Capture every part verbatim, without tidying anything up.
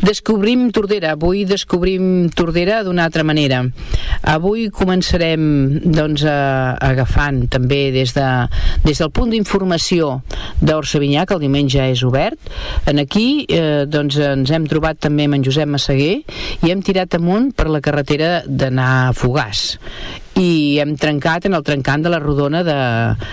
Descobrim Tordera, avui descobrim Tordera d'una altra manera. Avui començarem doncs a, agafant també des, de, des del punt d'informació d'Orsavinyà, que el diumenge és obert. En aquí eh, doncs ens hem trobat també amb en Josep Massaguer i hem tirat amunt per la carretera d'anar a Fogars i hem trencat en el trencant de la rodona de...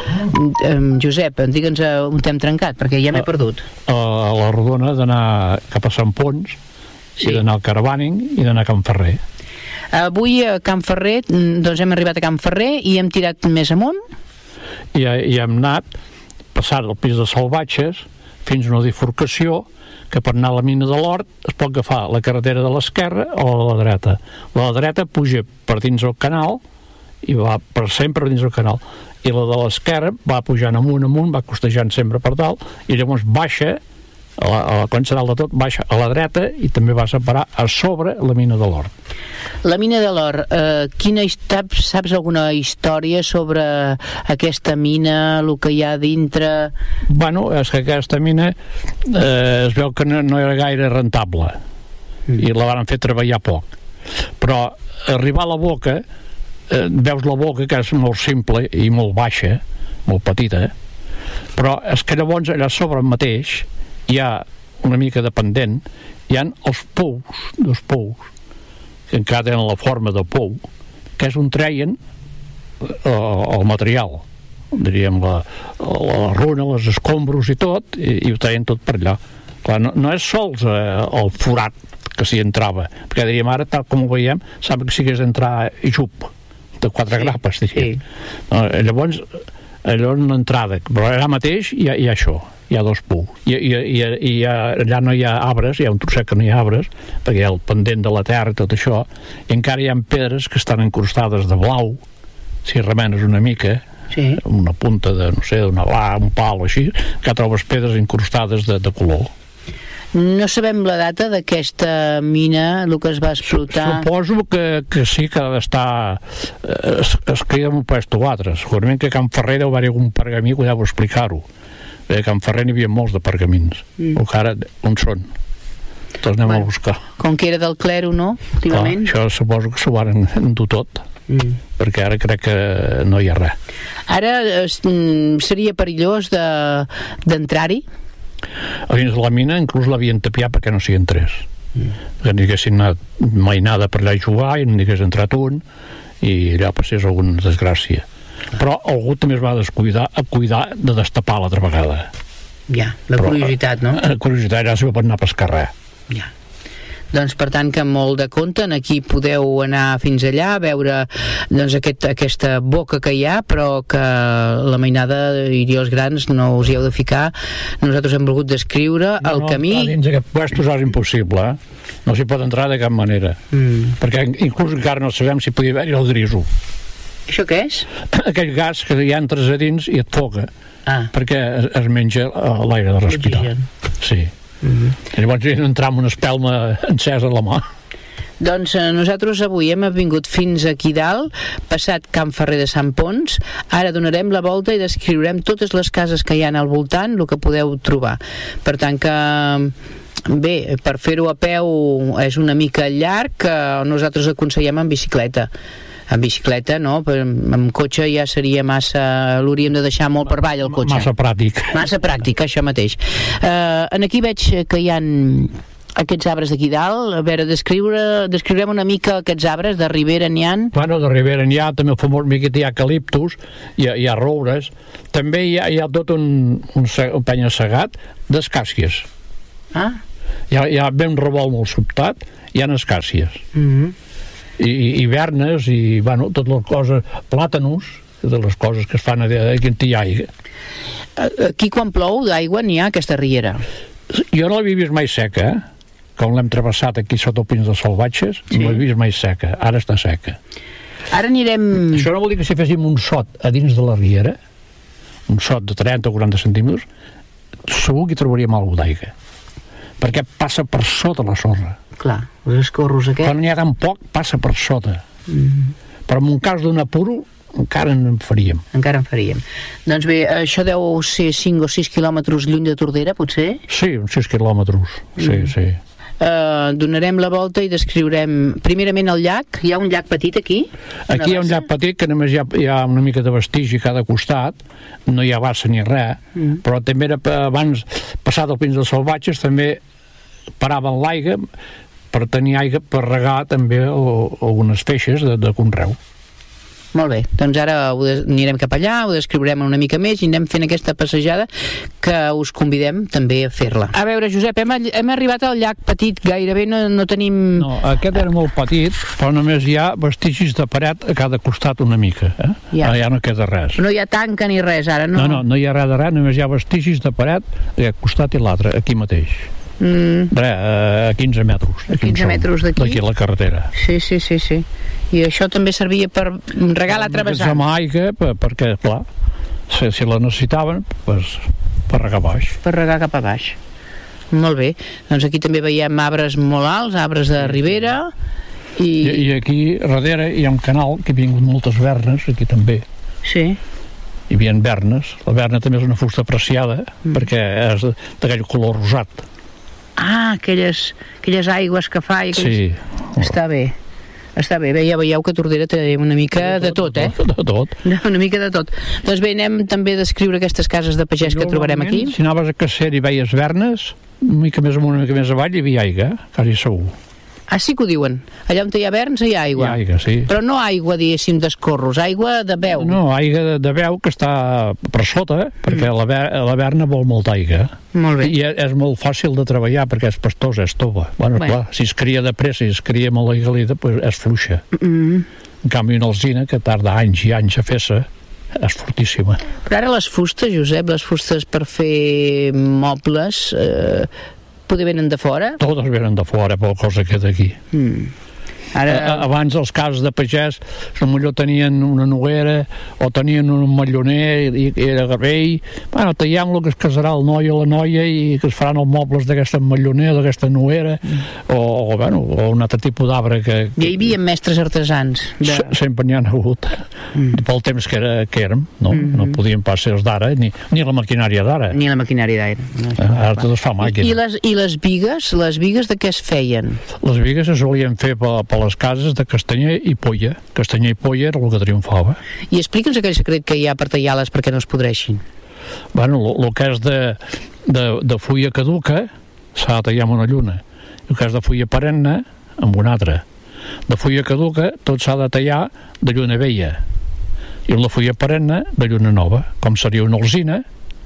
Um, Josep, digue'ns on hem trencat, perquè ja m'he perdut. A, a la rodona d'anar cap a Sant Pons, sí. I d'anar al Caravaning i d'anar a Can Ferrer. Avui a Can Ferrer, doncs hem arribat a Can Ferrer i hem tirat més amunt. I, i hem anat passant el pis de Salvatges fins a una bifurcació que per anar a la mina de l'Hort es pot agafar la carretera de l'esquerra o la de la dreta. La de la dreta puja per dins el canal i va per sempre dins el canal, i la de l'esquerra va pujant amunt amunt, va costejant sempre per dalt, i llavors baixa a la, a la concha dalt de tot, baixa a la dreta i també va separar a sobre la mina de l'Hort. La mina de l'Hort, eh, quina, saps, saps alguna història sobre aquesta mina, el que hi ha dintre? Bueno, és que aquesta mina eh, es veu que no, no era gaire rentable mm. i la van fer treballar poc, però arribar a la boca eh, veus la boca, que és molt simple i molt baixa, molt petita, però és que llavors allà sobre mateix hi ha una mica de pendent, hi ha els pous, dos pous que encara tenen la forma de pou, que és on treien eh, el material, diríem la, la runa, les escombros i tot, i, i ho treien tot per allà. Clar, no, no és sols eh, el forat que s'hi entrava, perquè diríem ara, tal com ho veiem, sembla que sigués entrar i xup de quatre sí, grapes, diríem. Sí. No, llavors, allò és una entrada, però allà mateix hi ha, hi ha això, hi ha dos pous. I, i, i, i ha, allà no hi ha arbres, hi ha un trosset que no hi ha arbres, perquè hi ha el pendent de la terra i tot això, i encara hi ha pedres que estan encrustades de blau, si remenes una mica, sí. Una punta de, no sé, d'una bla, un pal o així, que trobes pedres incrustades de, de color. No sabem la data d'aquesta mina, el que es va explotar. Suposo que, que sí que ha d'estar es, es queda un puesto o altre. Segurament que a Can Ferrer deu haver algun pergamí que deu explicar-ho. A Can Ferrer n'hi havia molts de pergamins, mm. o que ara on són? Tots anem bueno, a buscar. Com que era del clero, no? Últimament. Clar, això suposo que s'ho van endur tot, mm. perquè ara crec que no hi ha res. Ara es, seria perillós de, d'entrar-hi? A dins de la mina inclús l'havien tapiat perquè no s'hi entrés, mm. que n'hi haguessin anat mainada per allà a jugar i n'hi hagués entrat un i allà passés alguna desgràcia, però algú també es va descuidar a cuidar de destapar l'altra vegada. Ja, la però, curiositat, no? La curiositat ja s'ho pot anar a pescar res. Ja. Doncs per tant que molt de compte, aquí podeu anar fins allà a veure doncs, aquest, aquesta boca que hi ha, però que la mainada i els grans no us hi heu de ficar. Nosaltres hem volgut descriure no, el no, camí. No, dins aquest puesto és impossible, eh? No s'hi pot entrar de cap manera, mm. perquè inclús encara no sabem si podia haver-hi el griso. Això què és? Aquell gas que ja entres a dins i et foca, ah. perquè es, es menja l'aire de respirar. Sí. Mm-hmm. I llavors hi entrar amb una espelma encesa a la mà. Doncs eh, nosaltres avui hem vingut fins aquí dalt, passat Can Ferrer de Sant Pons, ara donarem la volta i descriurem totes les cases que hi ha al voltant, el que podeu trobar. Per tant que bé, per fer-ho a peu és una mica llarg, que nosaltres aconsellem en bicicleta. En bicicleta, no? Amb cotxe ja seria massa... L'hauríem de deixar molt per avall, el cotxe. Massa pràctic. Massa pràctic, això mateix. Uh, en aquí veig que hi ha aquests arbres d'aquí dalt. A veure, descriure, descriurem una mica aquests arbres. De ribera n'hi ha? Bueno, de ribera n'hi ha, també fa molt miquet hi ha eucaliptus, hi ha, hi ha roures. També hi ha, hi ha tot un, un, un penya-segat d'escàcies. Ah? Hi ha, hi ha ben revolt molt sobtat, hi ha escàcies. Mhm. I, i vernes i, bueno, totes les coses, plàtanos, de les coses que es fan aquí en Tiaiga. Aquí quan plou d'aigua n'hi ha aquesta riera? Jo no l'he vist mai seca, eh? Com l'hem travessat aquí sota el Pins dels Salvatges, sí. No l'he vist mai seca, ara està seca. Ara anirem... Això no vol dir que si féssim un sot a dins de la riera, un sot de trenta o quaranta centímetres, segur que hi trobaríem alguna d'aigua, perquè passa per sota la sorra. Clar, els escorros aquests... Quan n'hi ha tan poc, passa per sota. Mm-hmm. Però en un cas d'un apuro, encara en faríem. Encara en faríem. Doncs bé, això deu ser cinc o sis quilòmetres lluny de Tordera, potser? Sí, uns sis quilòmetres, sí, mm. sí. eh, donarem la volta i descriurem primerament el llac. Hi ha un llac petit aquí? Aquí hi ha un llac petit que només hi ha, hi ha una mica de vestigi a cada costat, no hi ha bassa ni res, mm. però també era, abans, passat el Pins dels Salvatges, també paraven l'aigua per tenir aigua per regar també algunes feixes de, de conreu. Molt bé, doncs ara ho de, anirem cap allà, ho descriurem una mica més i anem fent aquesta passejada que us convidem també a fer-la. A veure, Josep, hem, hem arribat al llac petit, gairebé no, no tenim... No, aquest era molt petit, però només hi ha vestigis de paret a cada costat una mica, eh? Ja, ja no queda res. No hi ha tanca ni res ara, no? No, no, no hi ha res de res, només hi ha vestigis de paret a aquest costat i l'altre, aquí mateix. Mm. Re, a quinze metres. A quinze metres d'aquí? D'aquí la carretera. Sí, sí, sí, sí. I això també servia per regar l'altre vessant. Amb aigua, per, perquè, clar, si, si la necessitaven, pues, per regar baix. Per regar cap a baix. Molt bé. Doncs aquí també veiem arbres molt alts, arbres de ribera. I, I, i aquí, darrere, hi ha un canal que ha vingut moltes vernes, aquí també. Sí. Hi havia vernes. La verna també és una fusta apreciada, mm. perquè és d'aquell color rosat. Ah, aquelles, aquelles aigües que fa i aquelles... Sí. Està bé. Està bé, bé, ja veieu que Tordera té una mica de tot, eh? De tot. Una mica de tot. Doncs bé, anem també a descriure aquestes cases de pagès que trobarem aquí. Si anaves a Cacer i veies vernes, una mica més amunt, una mica més avall, hi havia aigua, quasi segur. Ah, sí que ho diuen. Allà on hi ha verns hi ha aigua. Hi ha aigua, sí. Però no aigua, diguéssim, d'escorros, aigua de veu. No, aigua de, de veu que està per sota, eh? Perquè mm. la, ver, la verna vol molta aigua. Molt bé. I és molt fàcil de treballar perquè és pastosa, és tova. Bueno, bueno. Clar, si es cria de pressa i es cria molt la galida, pues és fluixa. Mm. En canvi, una alzina, que tarda anys i anys a fer-se, és fortíssima. Però ara les fustes, Josep, les fustes per fer mobles... Eh, poder venen de fora? Totes venen de fora, per cosa que d'aquí. Mm. Ara... Abans els casos de pagès potser tenien una noguera o tenien un malloner i, i era vell, bueno, tallem-lo que es casarà el noi o la noia i que es faran els mobles d'aquesta malloner o d'aquesta noguera mm. o, o, bueno, o un altre tipus d'arbre que, que... Hi havia mestres artesans de... sempre n'hi ha hagut mm. pel temps que, era, que érem no, mm -hmm. no podien pas ser els d'ara ni, ni la maquinària d'ara ni la maquinària d'ara no, ara tot es fa màquina. I, i, les, i les bigues les bigues de què es feien? Les bigues es solien fer per, per les cases de castanyer i polla. Castanyer i polla era el que triomfava. I explica'ns aquell secret que hi ha per tallar-les perquè no es podreixin. Bueno, el que és de, de, de fulla caduca s'ha de tallar amb una lluna. El que és de fulla perenne amb una altra. De fulla caduca tot s'ha de tallar de lluna vella. I la fulla perenne de lluna nova, com seria una alzina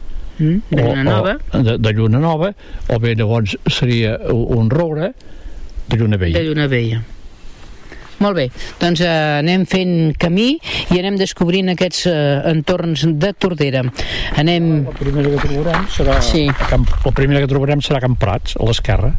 mm, de lluna o, nova o de, de lluna nova, o bé llavors seria un roure de lluna vella. De lluna vella. Molt bé, doncs eh, anem fent camí i anem descobrint aquests eh, entorns de Tordera. Anem... La primera que trobarem serà... Sí. Camp, la primera que trobarem serà Camp Prats, a l'esquerra.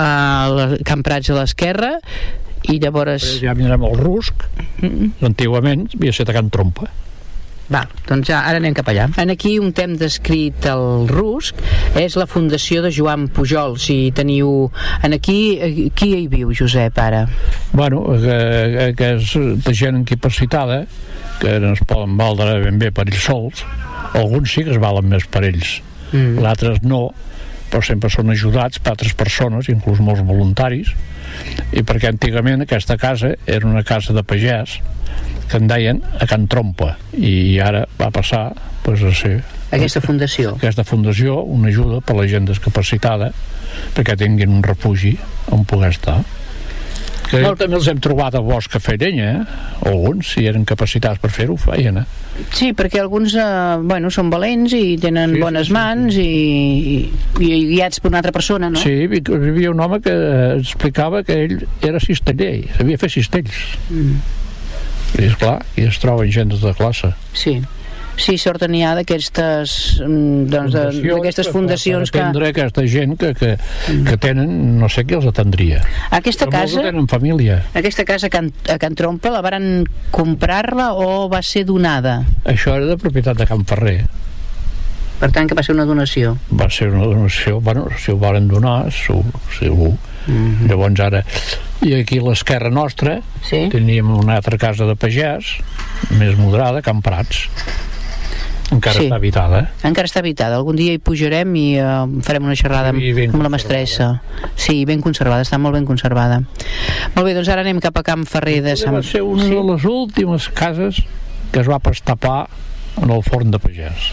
A la, Camp Prats a l'esquerra i llavors... Ja vindrem al Rusc, mm-hmm. antigament havia estat a Can Trompa. Va, doncs ja, ara anem cap allà. En aquí on hem descrit el Rusc és la fundació de Joan Pujol. Si teniu... En aquí, qui hi viu, Josep, ara? Bueno, que, que és de gent incapacitada, que no es poden valdre ben bé per ells sols. Alguns sí que es valen més per ells. Mm. L'altres no, però sempre són ajudats per altres persones, inclús molts voluntaris. I perquè antigament aquesta casa era una casa de pagès que en deien a Can Trompa i ara va passar pues, a ser aquesta fundació aquesta fundació, una ajuda per la gent discapacitada perquè tinguin un refugi on poder estar que Molt... també els hem trobat a bosc a fer llenya eh? Alguns, si eren capacitats per fer-ho, feien eh? Sí, perquè alguns eh, bueno, són valents i tenen sí, bones sí, mans sí. I, i, i guiats per una altra persona, no? Sí, hi havia un home que explicava que ell era cisteller, sabia fer cistells mm. i esclar, i es troben gent de tota classe. Sí, sí, sort n'hi ha d'aquestes doncs, d'aquestes fundacions per, per atendre que... aquesta gent que, que, mm. que tenen, no sé qui els atendria. Aquesta però casa... tenen família. Aquesta casa a Can, a Can Trompa la varen comprar-la o va ser donada? Això era de propietat de Can Ferrer. Per tant, que va ser una donació? Va ser una donació, bueno, si ho varen donar, segur. Mm-hmm. Llavors ara, i aquí a l'esquerra nostra sí? Teníem una altra casa de pagès, més moderada, Can Prats. Encara sí. està habitada. Encara està habitada. Algun dia hi pujarem i uh, farem una xerrada amb, amb la mestressa. Sí, ben conservada, està molt ben conservada. Molt bé, doncs ara anem cap a Can Ferrer de Sant... Va ser una sí. de les últimes cases que es va pastapar en el forn de pagès.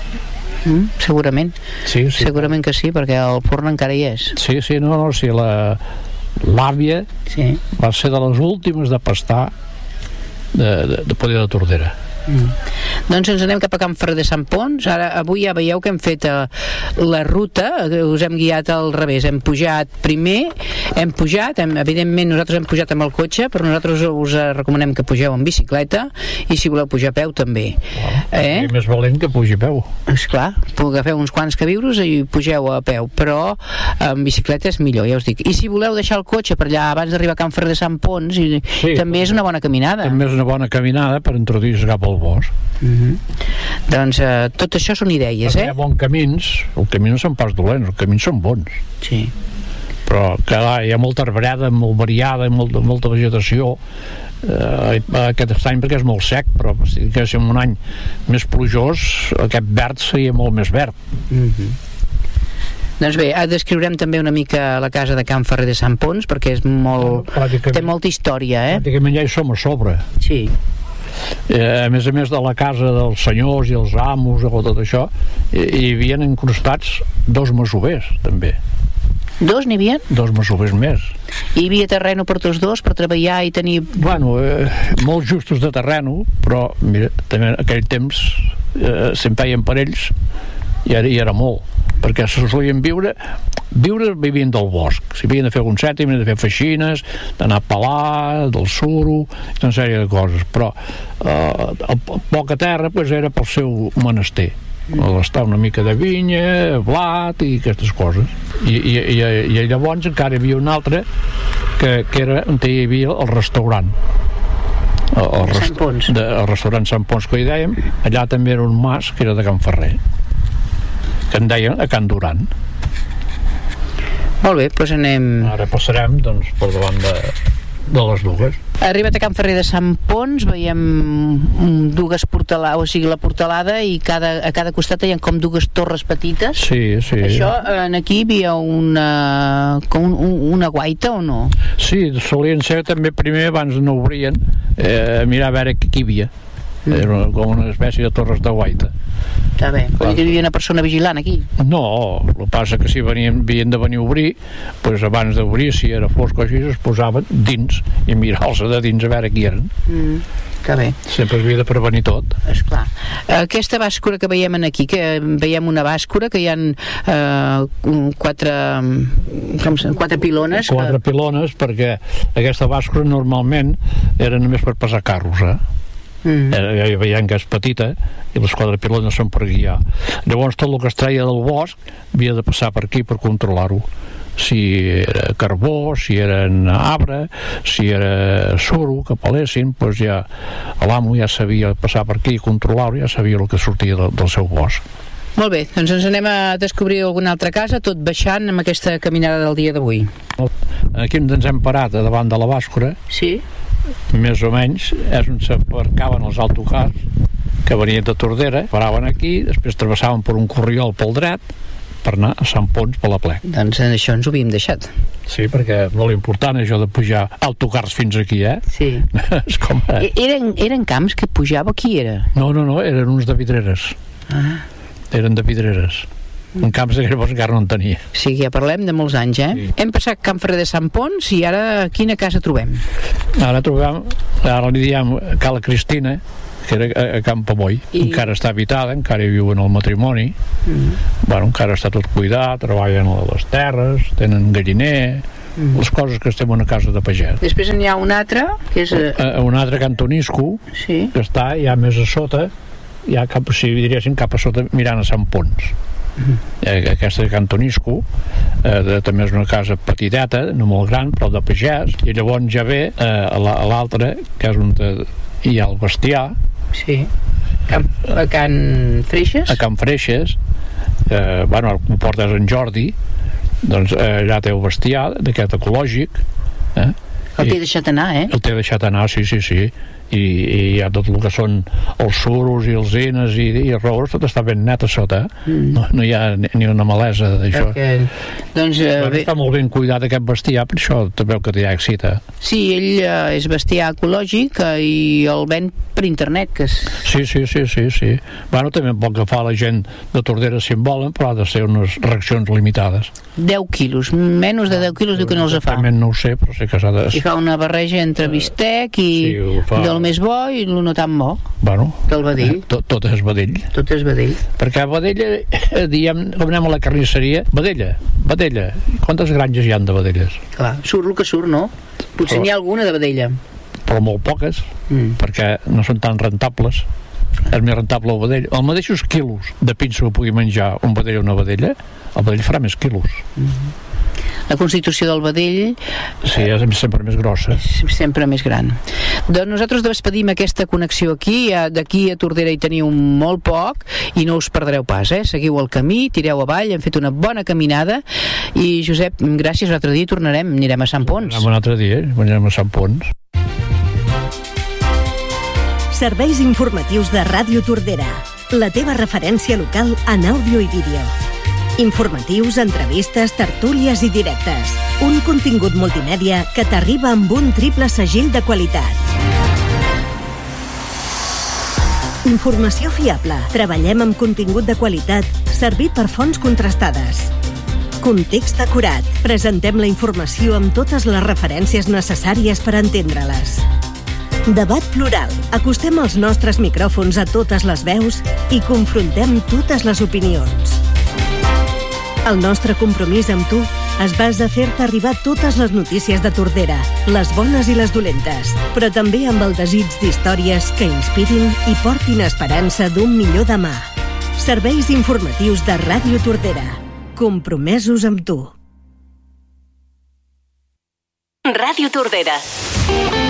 Mm, segurament. Sí, sí. Segurament que sí, perquè el forn encara hi és. Sí, sí, no, no, sí, la... l'àvia sí. va ser de les últimes de pastar de, de, de Poder de Tordera. Mm. Doncs ens anem cap a Can Ferrer de Sant Ponç. Ara, avui ja veieu que hem fet uh, la ruta, us hem guiat al revés, hem pujat primer, hem pujat, hem, evidentment nosaltres hem pujat amb el cotxe, però nosaltres us recomanem que pugeu en bicicleta, i si voleu pujar a peu també. Oh, eh? És més valent que pugi a peu. Esclar, agafeu uns quants queviures i pugeu a peu, però en bicicleta és millor, ja us dic. I si voleu deixar el cotxe per allà abans d'arribar a Can Ferrer de Sant Ponç, i, sí, també és una bona caminada. També és una bona caminada per introduir-se cap al bosc. Mm-hmm. Doncs uh, tot això són idees, perquè eh? hi ha bons camins, els camins no són pas dolents, els camins són bons. Sí. Però que hi ha molta arbrada, molt variada, molta, molta vegetació. Eh, aquest any perquè és molt sec, però si diguéssim un any més plujós, aquest verd seria molt més verd. Mm-hmm. Doncs bé, descriurem també una mica la casa de Can Ferrer de Sant Ponç, perquè és molt... té molta història, eh? Pràcticament ja hi som a sobre. Sí. Eh, a més a més de la casa dels senyors i els amos o tot això, hi, hi havia incrustats dos masovers també. Dos n'hi havia? Dos masovers més. Hi havia terreno per tots dos per treballar i tenir... Bueno, eh, molt justos de terreno, però mira, també en aquell temps eh, se'n feien per ells i ara hi era molt, perquè se solien viure viure vivint del bosc. Si havien de fer algun cèntim, havien de fer feixines, d'anar a pelar, del suro, una sèrie de coses, però eh, el poca terra pues, era pel seu menester. Mm. Estar una mica de vinya, blat i aquestes coses. I, i, i, i llavors encara hi havia un altre que, que era on hi havia el restaurant. El, el, rest, Sant Ponç. De, el restaurant Sant Ponç que hi dèiem, allà també era un mas que era de Can Ferrer, que en deien a Can Duran. Molt bé, doncs anem... Ara passarem doncs, per davant de, de les dues. Arribat a Can Ferrer de Sant Ponç veiem dues portalades, o sigui la portalada, i cada, a cada costat hi ha com dues torres petites. Sí, sí. Això, en aquí hi havia una, com un, una guaita o no? Sí, solien ser també primer, abans no obrien, eh, mirar a veure què hi havia. Era com una espècie de torres de guaita. Està bé, vull dir que hi havia una persona vigilant aquí? No, el que passa que si venien, havien de venir a obrir, doncs abans d'obrir, si era fosc o així, es posaven dins i mirar-se de dins a veure qui eren. Mm, està bé. Sempre havia de prevenir tot. Esclar. Aquesta bàscula que veiem aquí, que veiem una bàscula que hi ha eh, quatre com se, quatre pilones. Quatre que... pilones, perquè aquesta bàscula normalment era només per passar carros, eh? Mm. Ja veiem que és petita i les quatre pilones són per guiar. Llavors tot el que es treia del bosc havia de passar per aquí per controlar-ho, si era carbó, si era arbre, si era suro que pelessin, doncs ja l'amo ja sabia passar per aquí i controlar-ho, ja sabia el que sortia del, del seu bosc. Molt bé, doncs ens anem a descobrir alguna altra casa, tot baixant amb aquesta caminada del dia d'avui. Aquí ens hem parat a davant de la bàscula. Sí. Més o menys és on s'aparcaven els autocars que venien de Tordera, paraven aquí, després travessaven per un corriol pel dret per anar a Sant Ponç per la Plec. Doncs això ens ho havíem deixat. Sí, perquè molt important això de pujar autocars fins aquí, eh? Sí. És com... eren, eren camps que pujava, qui era? No, no, no, eren uns de Vidreres. Ah. Eren de Vidreres. En camps de llavors encara no en tenia. Sí, ja parlem de molts anys, eh? Sí. Hem passat Can Ferrer de Sant Ponç i ara quina casa trobem? Ara trobem, ara li diem Cala Cristina, que era a Can Pamoll. I... encara està habitada, encara hi viuen el matrimoni. Mm. Bueno, encara està tot cuidat, treballen a les terres, tenen galliner, mm. les coses que estem en una casa de pagès. Després n'hi ha un altre, que és... A, a un altre Cantonisco, sí. Que està ja més a sota, ja cap, si diríssim cap a sota mirant a Sant Ponç. Mm-hmm. Aquesta de Cantonisco, eh, de, també és una casa petiteta, no molt gran, però de pagès, i llavors ja ve eh, l'altra, que és on hi ha el bestiar. Sí. Can, a Can Freixes? A Can Freixes, eh, bueno, el portes en Jordi, doncs eh, allà té el bestiar d'aquest ecològic, eh? El té deixat anar, eh? El té deixat anar, sí, sí, sí. i, i ja tot el que són els suros i els enes i, i els roures, tot està ben net a sota, eh? mm. no, no hi ha ni, ni una malesa d'això. Okay. Doncs, eh, bé... està molt ben cuidat aquest bestiar, per això te veu que té èxit, eh? Sí, ell eh, és bestiar ecològic eh, i el ven per internet, que és... Sí, sí, sí, sí, sí. Bueno, també pot agafar la gent de Tordera si en volen, però ha de ser unes racions limitades. deu quilos, menys de deu quilos diu que no els fa. Exactament no ho sé, però sé que s'ha de... I fa una barreja entre bistec i sí, fa... del més bo i el no tan bo. Bueno, del vedell. Tot, tot és vedell. Tot és vedell. Perquè vedella, diem, com anem a la carnisseria, vedella, vedella. Quantes granges hi han de vedelles? Clar, surt el que surt, no? Potser n'hi ha alguna de vedella. Però molt poques, mm. perquè no són tan rentables. És més rentable el vedell. Els mateixos quilos de pinso que pugui menjar un vedell o una vedella, el vedell farà més quilos. Mm. La constitució del vedell... Sí, és sempre més grossa. És sempre més gran. Doncs nosaltres despedim aquesta connexió aquí. D'aquí a Tordera hi teniu molt poc i no us perdreu pas, eh? Seguiu el camí, tireu avall, hem fet una bona caminada i, Josep, gràcies, un altre dia tornarem, anirem a Sant Pons. Anem un altre dia, anirem a Sant Pons. Serveis informatius de Ràdio Tordera, la teva referència local en àudio i vídeo. Informatius, entrevistes, tertúlies i directes. Un contingut multimèdia que t'arriba amb un triple segell de qualitat. Informació fiable. Treballem amb contingut de qualitat, servit per fonts contrastades. Context acurat. Presentem la informació amb totes les referències necessàries per entendre-les. Debat plural. Acostem els nostres micròfons a totes les veus i confrontem totes les opinions. El nostre compromís amb tu es basa a fer-te arribar totes les notícies de Tordera, les bones i les dolentes, però també amb el desig d'històries que inspirin i portin esperança d'un millor demà. Serveis informatius de Ràdio Tordera. Compromesos amb tu. Ràdio Tordera.